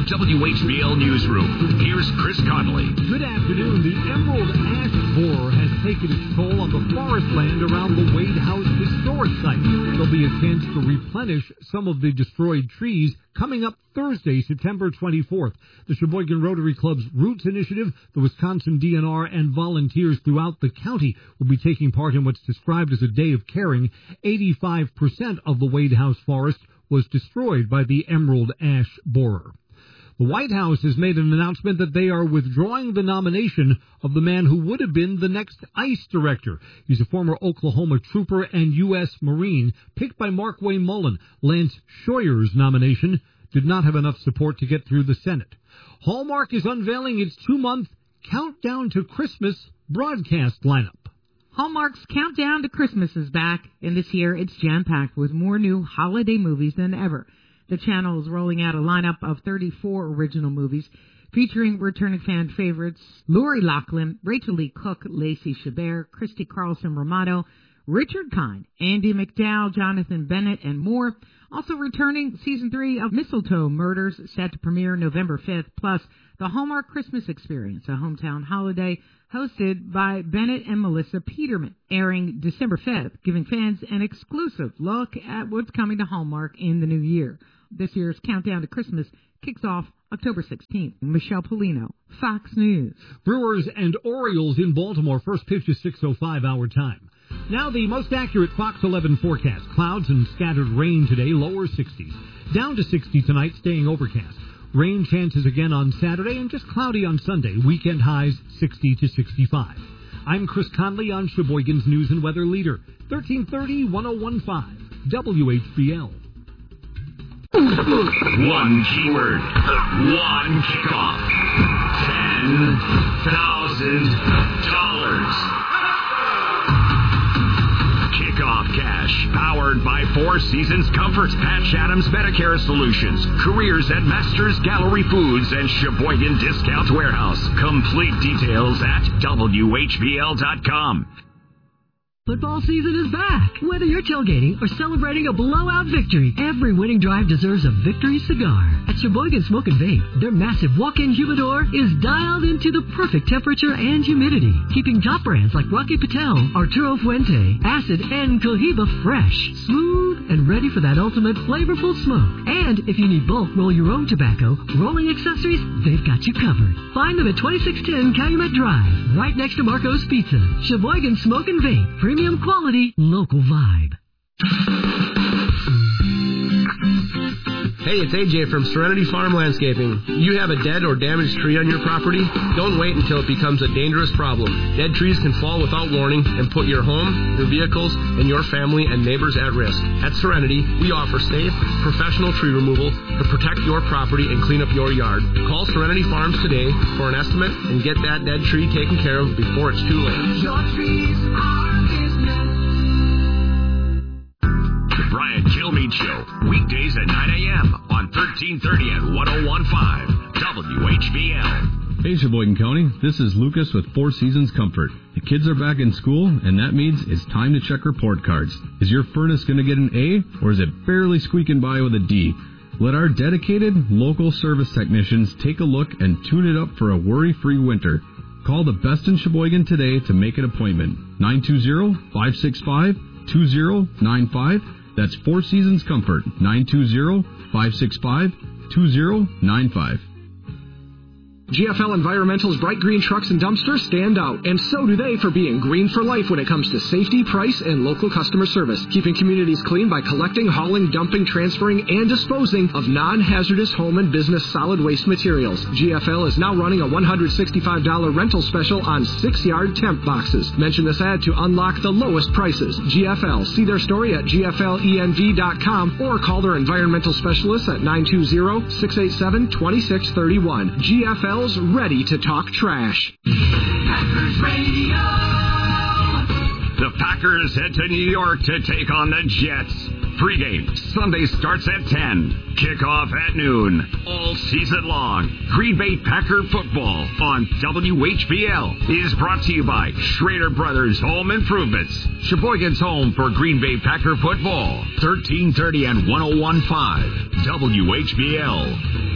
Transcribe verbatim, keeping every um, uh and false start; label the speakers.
Speaker 1: W H B L Newsroom. Here's Chris Connolly.
Speaker 2: Good afternoon. The emerald ash borer has taken its toll on the forest land around the Wade House historic site. There'll be a chance to replenish some of the destroyed trees coming up Thursday, September twenty-fourth. The Sheboygan Rotary Club's Roots Initiative, the Wisconsin D N R, and volunteers throughout the county will be taking part in what's described as a day of caring. eighty-five percent of the Wade House forest was destroyed by the emerald ash borer. The White House has made an announcement that they are withdrawing the nomination of the man who would have been the next ICE director. He's a former Oklahoma trooper and U S Marine, picked by Markway Mullen. Lance Scheuer's nomination did not have enough support to get through the Senate. Hallmark is unveiling its two-month Countdown to Christmas broadcast lineup.
Speaker 3: Hallmark's Countdown to Christmas is back, and this year it's jam-packed with more new holiday movies than ever. The channel is rolling out a lineup of thirty-four original movies featuring returning fan favorites Lori Loughlin, Rachel Lee Cook, Lacey Chabert, Christy Carlson Romano, Richard Kind, Andy McDowell, Jonathan Bennett, and more. Also returning season three of Mistletoe Murders, set to premiere November fifth, plus the Hallmark Christmas Experience, a hometown holiday hosted by Bennett and Melissa Peterman, airing December fifth, giving fans an exclusive look at what's coming to Hallmark in the new year. This year's Countdown to Christmas kicks off October sixteenth. Michelle Polino, Fox News.
Speaker 2: Brewers and Orioles in Baltimore. First pitch is six oh five our time. Now the most accurate Fox eleven forecast. Clouds and scattered rain today, lower sixties. Down to sixty tonight, staying overcast. Rain chances again on Saturday and just cloudy on Sunday. Weekend highs sixty to sixty-five. I'm Chris Conley on Sheboygan's News and Weather Leader. thirteen thirty, ten fifteen, W H B L.
Speaker 1: One keyword, one kickoff, ten thousand dollars. Kickoff cash, powered by Four Seasons Comfort, Patch Adams Medicare Solutions, careers at Masters Gallery Foods and Sheboygan Discount Warehouse. Complete details at W H B L dot com.
Speaker 4: Football season is back. Whether you're tailgating or celebrating a blowout victory, every winning drive deserves a victory cigar. At Sheboygan Smoke and Vape, their massive walk-in humidor is dialed into the perfect temperature and humidity, keeping top brands like Rocky Patel, Arturo Fuente, Acid, and Cohiba fresh, smooth, and ready for that ultimate flavorful smoke. And if you need bulk roll your own tobacco, rolling accessories, they've got you covered. Find them at twenty-six ten Calumet Drive, right next to Marco's Pizza. Sheboygan Smoke and Vape. Premium quality, local vibe.
Speaker 5: Hey, it's A J from Serenity Farm Landscaping. You have a dead or damaged tree on your property? Don't wait until it becomes a dangerous problem. Dead trees can fall without warning and put your home, your vehicles, and your family and neighbors at risk. At Serenity, we offer safe, professional tree removal to protect your property and clean up your yard. Call Serenity Farms today for an estimate and get that dead tree taken care of before it's too late.
Speaker 6: Your trees are business.
Speaker 1: The Brian Kilmeade Show, weekdays at nine a.m. on thirteen thirty and ten fifteen W H B L.
Speaker 7: Hey, Sheboygan County, this is Lucas with Four Seasons Comfort. The kids are back in school, and that means it's time to check report cards. Is your furnace going to get an A, or is it barely squeaking by with a D? Let our dedicated, local service technicians take a look and tune it up for a worry-free winter. Call the best in Sheboygan today to make an appointment. nine two zero, five six five, two zero nine five. That's Four Seasons Comfort, nine two zero, five six five, two zero nine five.
Speaker 8: G F L Environmental's bright green trucks and dumpsters stand out, and so do they for being green for life when it comes to safety, price, and local customer service. Keeping communities clean by collecting, hauling, dumping, transferring, and disposing of non-hazardous home and business solid waste materials. G F L is now running a one hundred sixty-five dollars rental special on six-yard temp boxes. Mention this ad to unlock the lowest prices. G F L. See their story at G F L E N V dot com or call their environmental specialist at nine two zero, six eight seven, two six three one. G F L ready to talk trash.
Speaker 6: Packers Radio.
Speaker 1: The Packers head to New York to take on the Jets. Pre-game Sunday starts at ten. Kickoff at noon. All season long. Green Bay Packer football on W H B L is brought to you by Schrader Brothers Home Improvements. Sheboygan's home for Green Bay Packer football. thirteen thirty and ten fifteen W H B L.